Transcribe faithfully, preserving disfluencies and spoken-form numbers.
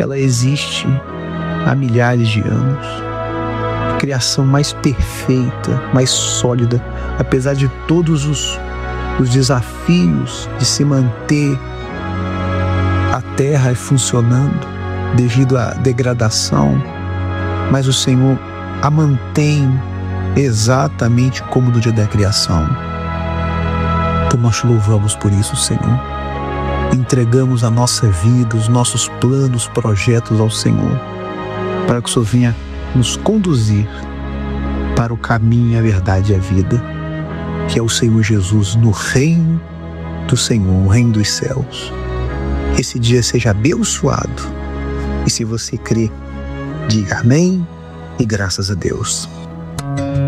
ela existe há milhares de anos. A criação mais perfeita, mais sólida, apesar de todos os, os desafios de se manter a terra funcionando devido à degradação, mas o Senhor a mantém exatamente como no dia da criação. Então nós te louvamos por isso, Senhor. Entregamos a nossa vida, os nossos planos, projetos ao Senhor, para que o Senhor venha nos conduzir para o caminho, a verdade e a vida, que é o Senhor Jesus no reino do Senhor, o reino dos céus. Esse dia seja abençoado. E se você crê, diga amém e graças a Deus.